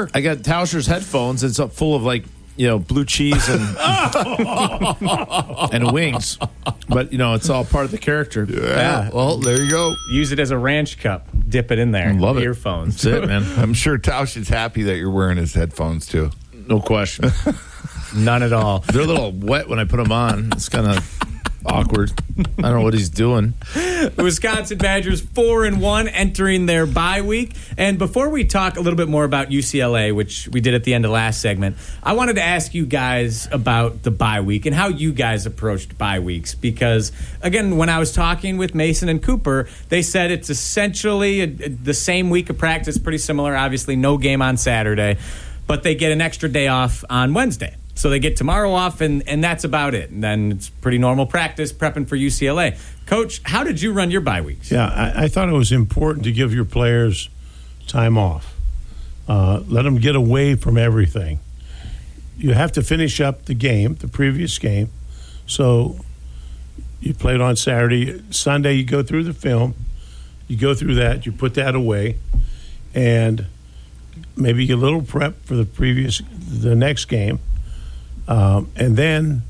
sure. I got Tauscher's headphones. It's up full of blue cheese and and wings. But it's all part of the character. Yeah. Well, there you go. Use it as a ranch cup. Dip it in there. Love it. Earphones. That's it, man. I'm sure Tausch is happy that you're wearing his headphones too. No question. None at all. They're a little wet when I put them on. It's kind of awkward. I don't know what he's doing. The Wisconsin Badgers 4-1 entering their bye week. And before we talk a little bit more about UCLA, which we did at the end of last segment, I wanted to ask you guys about the bye week and how you guys approached bye weeks. Because, again, when I was talking with Mason and Cooper, they said it's essentially the same week of practice, pretty similar. Obviously, no game on Saturday, but they get an extra day off on Wednesday. So they get tomorrow off, and that's about it. And then it's pretty normal practice, prepping for UCLA. Coach, how did you run your bye weeks? Yeah, I thought it was important to give your players time off. Let them get away from everything. You have to finish up the game, the previous game. So you played on Saturday. Sunday, you go through the film. You go through that. You put that away. And maybe get a little prep for the next game. And then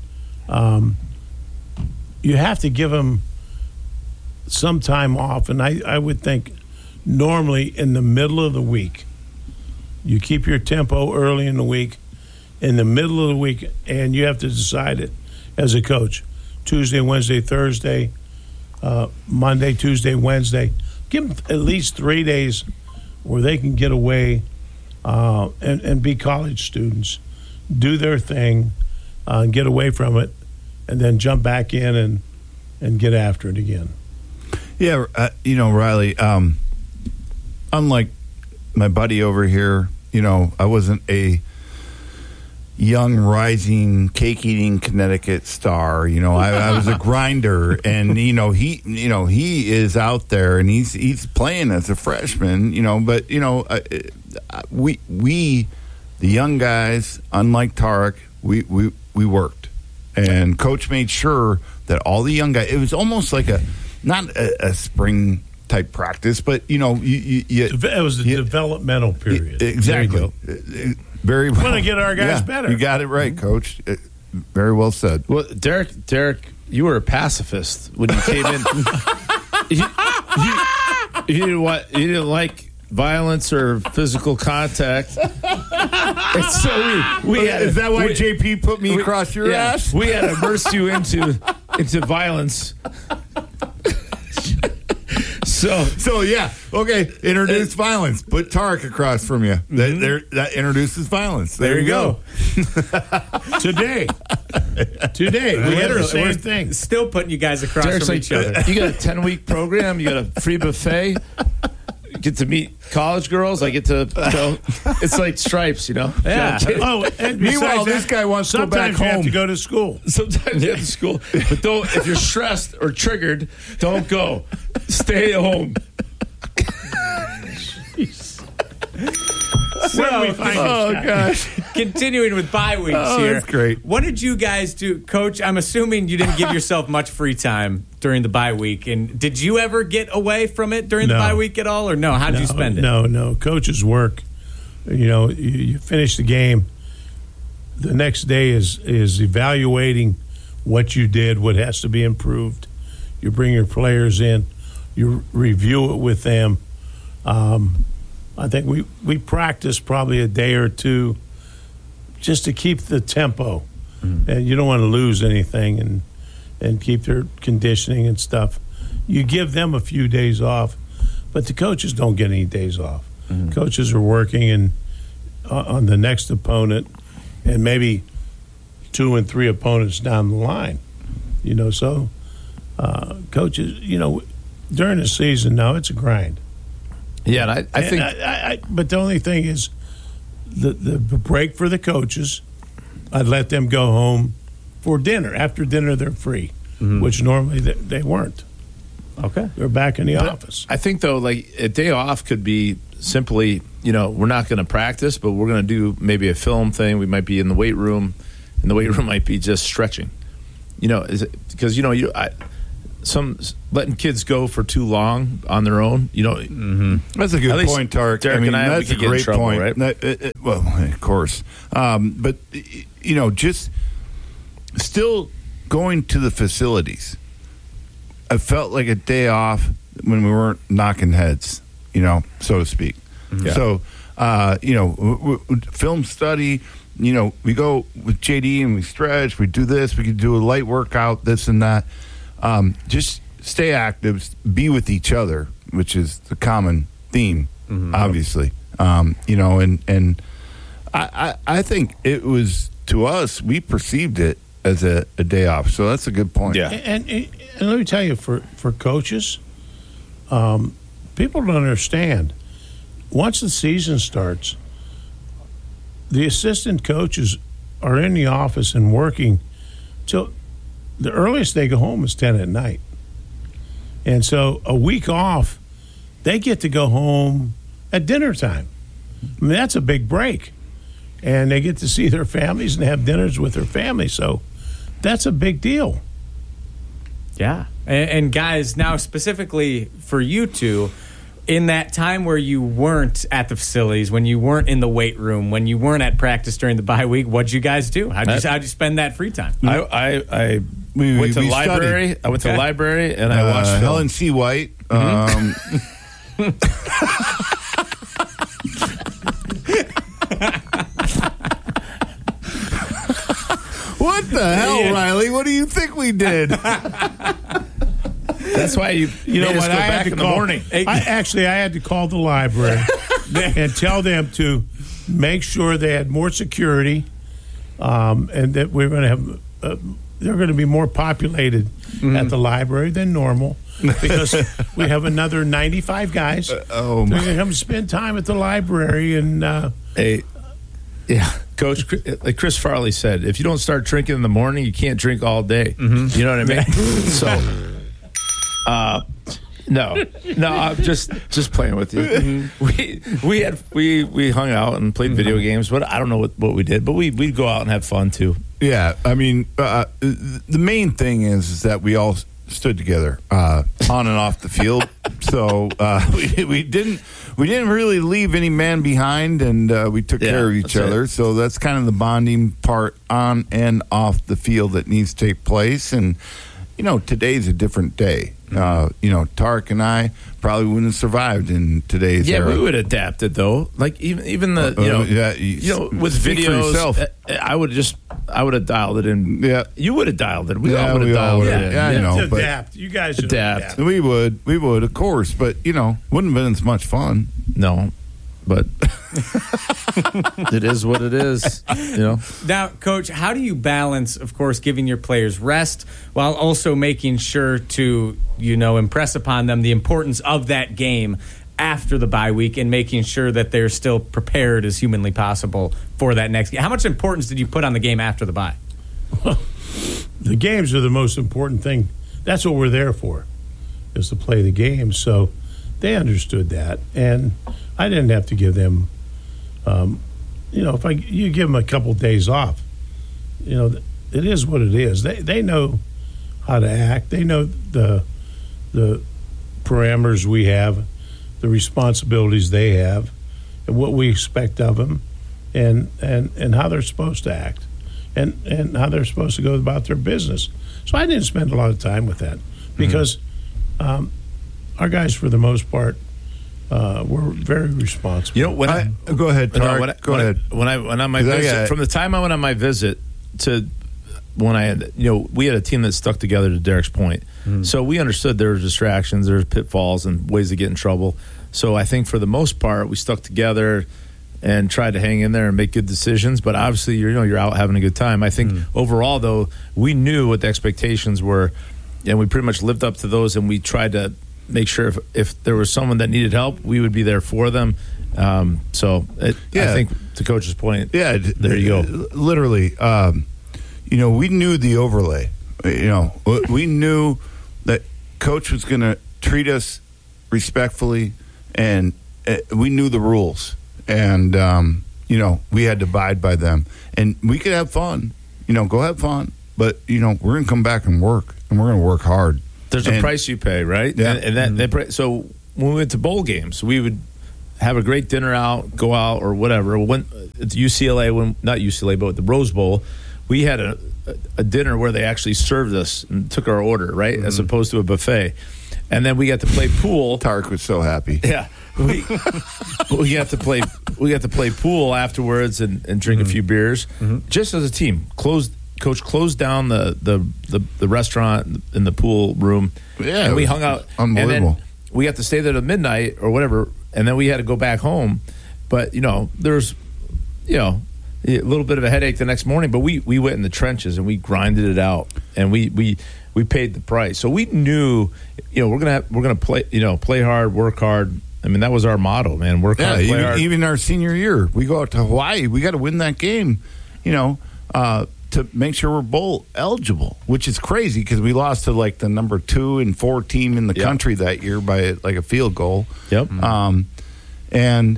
you have to give them some time off. And I would think normally in the middle of the week, you keep your tempo early in the week, in the middle of the week, and you have to decide it as a coach. Tuesday, Wednesday, Thursday, Monday, Tuesday, Wednesday. Give them at least 3 days where they can get away and be college students. Do their thing, get away from it, and then jump back in and get after it again. Yeah, Riley, unlike my buddy over here, I wasn't a young, rising, cake-eating Connecticut star. I was a grinder, and, he is out there, and he's playing as a freshman, but, we the young guys, unlike Tarek, we worked, and Coach made sure that all the young guys. It was almost like not a spring type practice, but it was the developmental period. Exactly. Very well. We want to get our guys better. You got it right, Coach. Very well said. Well, Derek, you were a pacifist when you came in. you didn't like violence or physical contact. It's so we had. Is that why JP put me across your ass? We had to immerse you into violence. So yeah, okay. Introduce violence. Put Tarek across from you. That introduces violence. There you go. Today, we had the same thing. Still putting you guys across Derek's from each other. You got a 10-week program. You got a free buffet. You get to meet college girls. I get to go. It's like Stripes, Yeah. And meanwhile, this guy wants to go back sometimes you have home. to go to school. Sometimes you have to school, but don't. If you're stressed or triggered, don't go. Stay home. Gosh. Continuing with bye weeks here. That's great. What did you guys do? Coach, I'm assuming you didn't give yourself much free time during the bye week. And did you ever get away from it during the bye week at all? Or no? How did you spend it? No. Coach's work, you finish the game. The next day is evaluating what you did, what has to be improved. You bring your players in. You review it with them. I think we practice probably a day or two just to keep the tempo. Mm-hmm. And you don't want to lose anything and keep their conditioning and stuff. You give them a few days off, but the coaches don't get any days off. Mm-hmm. Coaches are working on the next opponent and maybe 2 and 3 opponents down the line. So coaches, during the season now it's a grind. Yeah, and I think. But the only thing is, the break for the coaches, I'd let them go home for dinner. After dinner, they're free, which normally they weren't. Okay, they're back in the office. I think though, like a day off could be simply, we're not going to practice, but we're going to do maybe a film thing. We might be in the weight room, and the weight room might be just stretching. Because letting kids go for too long on their own. That's a good point, Tarek. Derek and I, that's we a could get in great trouble, point. right? Well, of course, but just still going to the facilities. I felt like a day off when we weren't knocking heads, so to speak. Yeah. So, film study. We go with JD and we stretch. We do this. We could do a light workout, this and that. Just stay active, be with each other, which is the common theme, obviously. And I think it was, to us, we perceived it as a day off. So that's a good point. Yeah. And let me tell you, for coaches, people don't understand. Once the season starts, the assistant coaches are in the office and working till the earliest they go home is 10 at night. And so a week off, they get to go home at dinner time. I mean, that's a big break. And they get to see their families and have dinners with their families. So that's a big deal. Yeah. And guys, now specifically for you two, in that time where you weren't at the facilities, when you weren't in the weight room, when you weren't at practice during the bye week, what'd you guys do? How'd you spend that free time? I went to the library. Studied. I went to the library and I watched film. Helen C. White. What the hell, Riley? What do you think we did? That's why you know what? I had to call, I had to call the library and tell them to make sure they had more security, and that we're going to have they're going to be more populated at the library than normal because we have another 95 guys. They're going to come spend time at the library and. Coach, like Chris Farley said, if you don't start drinking in the morning, you can't drink all day. You know what I mean? So. No, I'm just playing with you. We hung out and played video games, but I don't know what we did. But we'd go out and have fun too. Yeah, I mean, the main thing is that we all stood together on and off the field. So we didn't really leave any man behind, and we took care of each other. So that's kind of the bonding part on and off the field that needs to take place. And today's a different day. Tarek and I probably wouldn't have survived in today's era. Yeah, we would have adapted though. Like even the with videos, I would have dialed it in. Yeah, you would have dialed it. We all would have dialed it in. Yeah, I know. But adapt. You guys should adapt. We would, of course. But wouldn't have been as much fun. No. But it is what it is, Now, Coach, how do you balance, of course, giving your players rest while also making sure to, impress upon them the importance of that game after the bye week and making sure that they're still prepared as humanly possible for that next game? How much importance did you put on the game after the bye? Well, the games are the most important thing. That's what we're there for, is to play the game. So they understood that, and I didn't have to give them, if you give them a couple days off, it is what it is. They know how to act. They know the parameters we have, the responsibilities they have, and what we expect of them, and how they're supposed to act, and how they're supposed to go about their business. So I didn't spend a lot of time with that because our guys, for the most part, were very responsible. Go ahead, Tarek. Go ahead. When I went on my visit, from the time I went on my visit to when I had, we had a team that stuck together, to Derek's point. So we understood there were distractions, there were pitfalls, and ways to get in trouble. So I think for the most part, we stuck together and tried to hang in there and make good decisions. But obviously, you're out having a good time. I think overall, though, we knew what the expectations were, and we pretty much lived up to those, and we tried to make sure if there was someone that needed help, we would be there for them. I think to Coach's point, there you go. Literally, we knew the overlay. We knew that Coach was going to treat us respectfully, and we knew the rules, and we had to abide by them. And we could have fun. Go have fun, but we're going to come back and work, and we're going to work hard. There's a price you pay, right? Yeah. And that so when we went to bowl games, we would have a great dinner out, go out or whatever. When at the UCLA, not UCLA, but at the Rose Bowl, we had a dinner where they actually served us and took our order, right, as opposed to a buffet. And then we got to play pool. Tarek was so happy. Yeah, we got to play pool afterwards and drink a few beers, just as a team. Coach closed down the restaurant in the pool room. Yeah, and we hung out. Unbelievable. And then we got to stay there till midnight or whatever, and then we had to go back home. But there's a little bit of a headache the next morning. But we went in the trenches and we grinded it out, and we paid the price. So we knew, we're gonna play hard, work hard. I mean, that was our motto, man. Work hard, play hard. Even our senior year, we go out to Hawaii. We got to win that game, to make sure we're bowl eligible, which is crazy because we lost to like the number 2 and 4 team in the country that year by like a field goal. Yep. And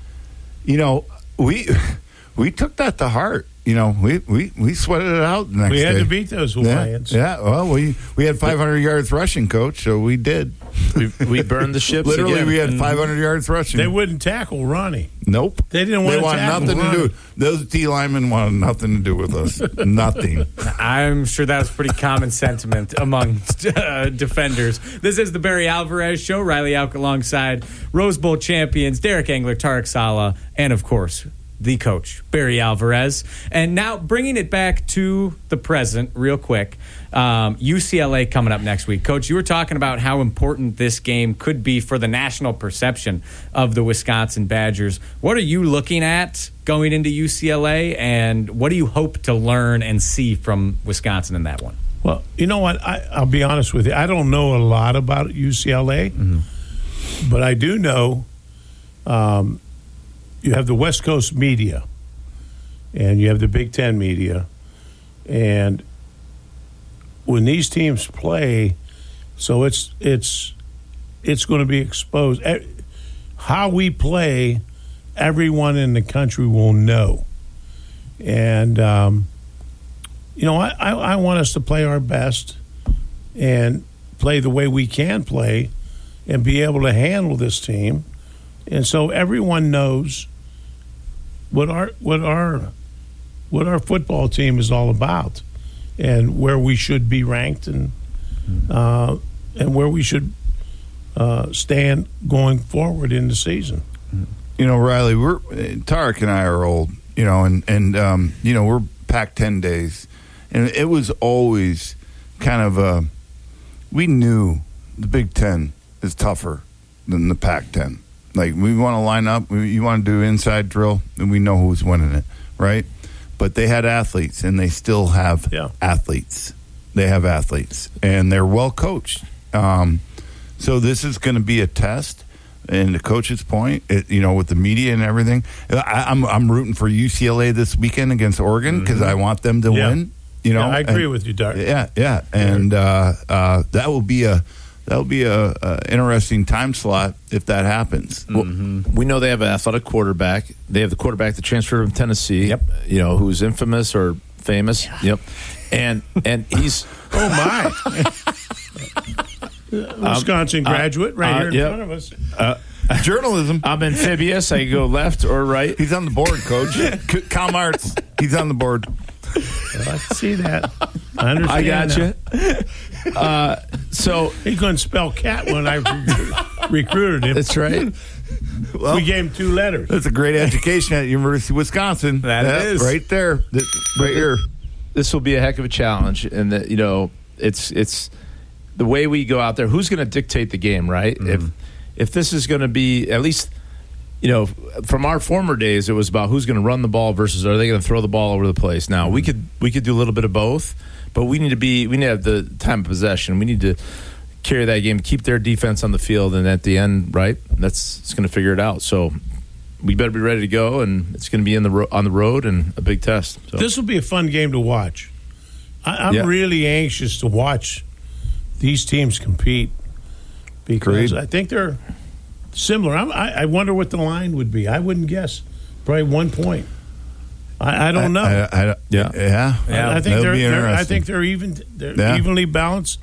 we took that to heart. We sweated it out the next day. We had to beat those Hawaiians. Yeah. Well, we had 500 yards rushing, Coach, so we did. We burned the ships. Literally, again. we had 500 yards rushing. They wouldn't tackle Ronnie. Nope. They didn't want to tackle nothing Ronnie. to do. Those D linemen wanted nothing to do with us. Nothing. I'm sure that was pretty common sentiment among defenders. This is the Barry Alvarez Show. Riley Alk alongside Rose Bowl champions Derek Engler, Tarek Saleh, and of course, the coach, Barry Alvarez. And now bringing it back to the present real quick, UCLA coming up next week. Coach, you were talking about how important this game could be for the national perception of the Wisconsin Badgers. What are you looking at going into UCLA, and what do you hope to learn and see from Wisconsin in that one? Well, you know what? I'll be honest with you. I don't know a lot about UCLA, but I do know you have the West Coast media, and you have the Big Ten media, and when these teams play, so it's going to be exposed. How we play, everyone in the country will know, and I want us to play our best and play the way we can play, and be able to handle this team, and so everyone knows what our football team is all about, and where we should be ranked, and where we should stand going forward in the season. Riley, Tarek and I are old, and we're Pac-10 days, and it was always kind of we knew the Big Ten is tougher than the Pac-10. Like, we want to line up, you want to do inside drill, and we know who's winning it, right? But they had athletes, and they still have athletes. They have athletes, and they're well coached. So this is going to be a test. And the coach's point, with the media and everything, I'm rooting for UCLA this weekend against Oregon because I want them to win. I agree with you, Dark. Yeah, and that will be a interesting time slot if that happens. Well, we know they have an athletic quarterback. They have the quarterback that transferred from Tennessee. Yep. Who's infamous or famous. Yeah. Yep. And he's my Wisconsin graduate right here in front of us. Journalism. I'm amphibious. I go left or right. He's on the board, Coach. Com Arts. He's on the board. I see that. I understand. I got you. So he couldn't spell cat when I recruited him. That's right. Well, we gave him 2 letters. That's a great education at University of Wisconsin. That is right there, right here. This will be a heck of a challenge, and that it's the way we go out there. Who's going to dictate the game, right? If this is going to be at least. From our former days, it was about who's going to run the ball versus are they going to throw the ball over the place. Now we could do a little bit of both, but we need to have the time of possession. We need to carry that game, keep their defense on the field, and at the end, right, it's going to figure it out. So we better be ready to go, and it's going to be on the road and a big test. So. This will be a fun game to watch. I'm really anxious to watch these teams compete because I think they're similar. I wonder what the line would be. I wouldn't guess. Probably 1 point. I don't know. Yeah. I think That'll be interesting. I think they're even. They're evenly balanced.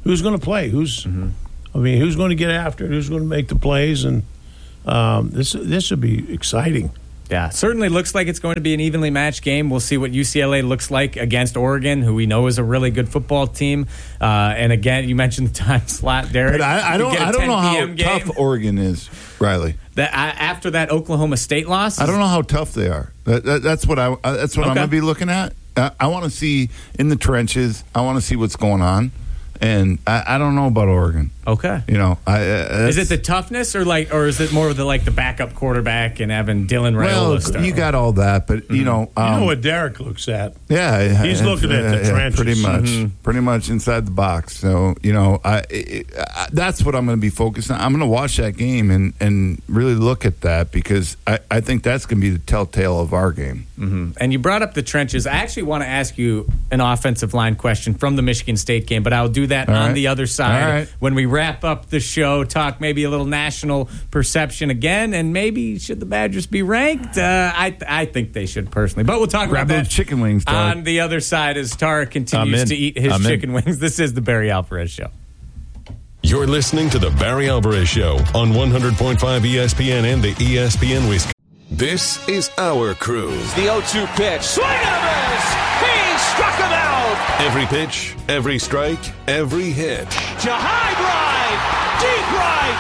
who's going to play? Who's going to get after it? Who's going to make the plays? And this would be exciting. Yeah, certainly looks like it's going to be an evenly matched game. We'll see what UCLA looks like against Oregon, who we know is a really good football team. And again, you mentioned the time slot, Derek. But I don't know how tough Oregon is, Riley. After that Oklahoma State loss, I don't know how tough they are. That's what I'm going to be looking at. I want to see in the trenches. I want to see what's going on. And I don't know about Oregon. Okay, is it the toughness or is it more of the backup quarterback and having Dylan Raiola start? You got all that, but you know what Derek looks at. Yeah, he's looking at the trenches, pretty much inside the box. So that's what I'm going to be focused on. I'm going to watch that game and really look at that because I think that's going to be the telltale of our game. Mm-hmm. And you brought up the trenches. I actually want to ask you an offensive line question from the Michigan State game, but I'll do that on the other side when we wrap up the show, talk maybe a little national perception again, and maybe should the Badgers be ranked? I think they should personally, but we'll talk about that chicken wings on the other side as Tara continues to eat his chicken wings. This is the Barry Alvarez Show. You're listening to the Barry Alvarez Show on 100.5 ESPN and the ESPN Wisconsin. This is our crew. The 0-2 pitch. Swing and a miss! He struck him out! Every pitch, every strike, every hit. To high drive! Deep right!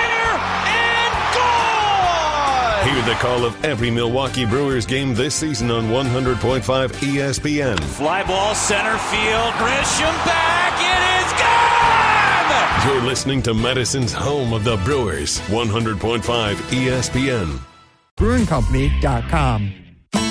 Fair and gone! Hear the call of every Milwaukee Brewers game this season on 100.5 ESPN. Fly ball center field. Grisham back. It is gone! You're listening to Madison's home of the Brewers. 100.5 ESPN. BrewingCompany.com.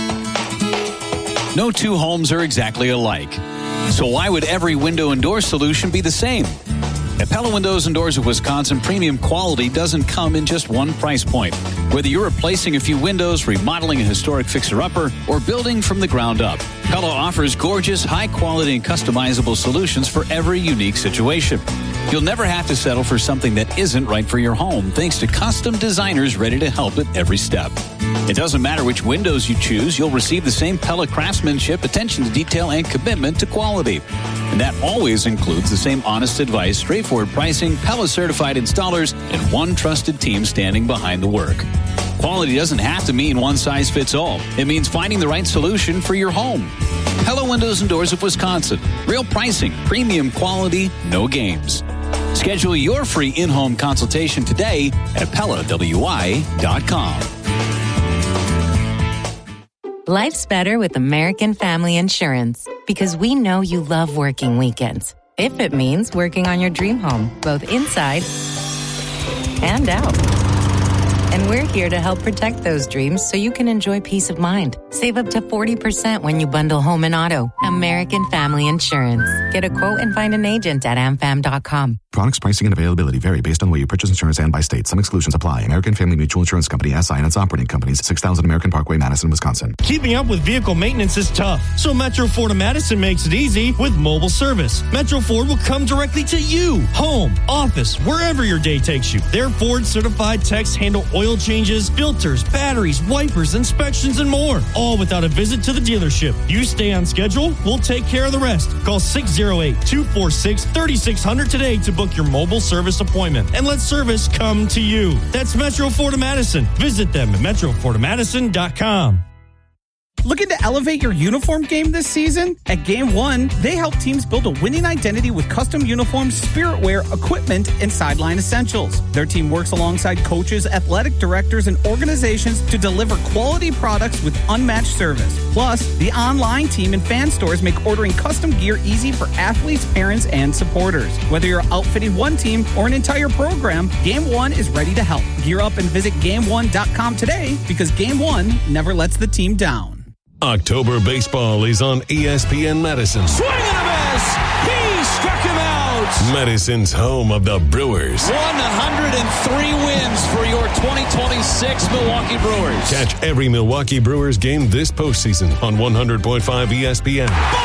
No two homes are exactly alike. So why would every window and door solution be the same? At Pella Windows and Doors of Wisconsin, premium quality doesn't come in just one price point. Whether you're replacing a few windows, remodeling a historic fixer-upper, or building from the ground up, Pella offers gorgeous, high-quality, and customizable solutions for every unique situation. You'll never have to settle for something that isn't right for your home, thanks to custom designers ready to help at every step. It doesn't matter which windows you choose, you'll receive the same Pella craftsmanship, attention to detail, and commitment to quality. And that always includes the same honest advice, straightforward pricing, Pella-certified installers, and one trusted team standing behind the work. Quality doesn't have to mean one size fits all. It means finding the right solution for your home. Pella Windows and Doors of Wisconsin. Real pricing, premium quality, no games. Schedule your free in-home consultation today at PellaWI.com. Life's better with American Family Insurance because we know you love working weekends. If it means working on your dream home, both inside and out. And we're here to help protect those dreams so you can enjoy peace of mind. Save up to 40% when you bundle home and auto. American Family Insurance. Get a quote and find an agent at amfam.com. Products, pricing, and availability vary based on where you purchase insurance and by state. Some exclusions apply. American Family Mutual Insurance Company, SI, and its operating companies, 6000 American Parkway, Madison, Wisconsin. Keeping up with vehicle maintenance is tough, so Metro Ford of Madison makes it easy with mobile service. Metro Ford will come directly to you, home, office, wherever your day takes you. Their Ford-certified techs handle oil changes, filters, batteries, wipers, inspections, and more, all without a visit to the dealership. You stay on schedule, we'll take care of the rest. Call 608-246-3600 today to book your mobile service appointment and let service come to you. That's Metro Ford of Madison. Visit them at metrofordofmadison.com. Looking to elevate your uniform game this season? At Game One, they help teams build a winning identity with custom uniforms, spirit wear, equipment, and sideline essentials. Their team works alongside coaches, athletic directors, and organizations to deliver quality products with unmatched service. Plus, the online team and fan stores make ordering custom gear easy for athletes, parents, and supporters. Whether you're outfitting one team or an entire program, Game One is ready to help. Gear up and visit GameOne.com today because Game One never lets the team down. October baseball is on ESPN Madison. Swing and a miss! He struck him out! Madison's home of the Brewers. 103 wins for your 2026 Milwaukee Brewers. Catch every Milwaukee Brewers game this postseason on 100.5 ESPN.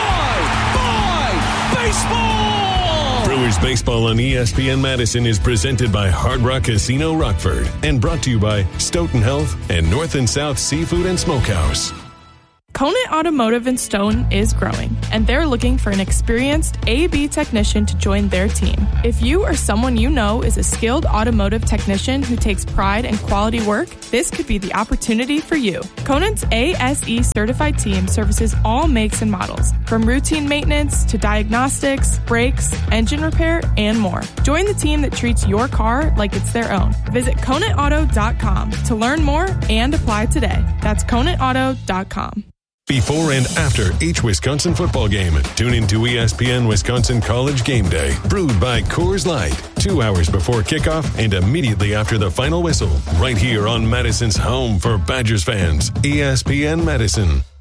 Bye! Baseball! Brewers baseball on ESPN Madison is presented by Hard Rock Casino Rockford and brought to you by Stoughton Health and North and South Seafood and Smokehouse. Conant Automotive in Stone is growing, and they're looking for an experienced A/B technician to join their team. If you or someone you know is a skilled automotive technician who takes pride in quality work, this could be the opportunity for you. Conant's ASE certified team services all makes and models, from routine maintenance to diagnostics, brakes, engine repair, and more. Join the team that treats your car like it's their own. Visit ConantAuto.com to learn more and apply today. That's ConantAuto.com. Before and after each Wisconsin football game, tune into ESPN Wisconsin College Game Day, brewed by Coors Light, 2 hours before kickoff and immediately after the final whistle, right here on Madison's home for Badgers fans, ESPN Madison.